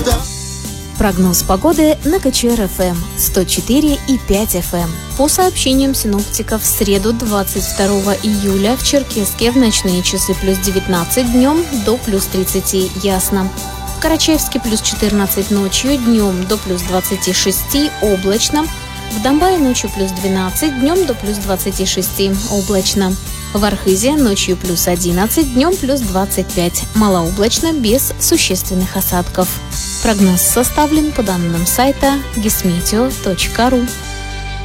Прогноз погоды на КЧР-ФМ 104,5 FM. По сообщениям синоптиков, в среду 22 июля в Черкесске в ночные часы плюс 19, днем до плюс 30 ясно. В Карачаевске плюс 14 ночью, днем до плюс 26 облачно. В Домбае ночью плюс 12, днем до плюс 26 облачно. В Архизе ночью плюс 11, днем плюс 25, малооблачно, без существенных осадков. Прогноз составлен по данным сайта gismeteo.ru.